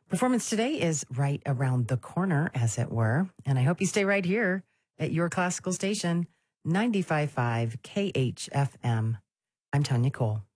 Performance today is right around the corner, as it were. And I hope you stay right here at your classical station, 95.5 KHFM. I'm Tanya Cole.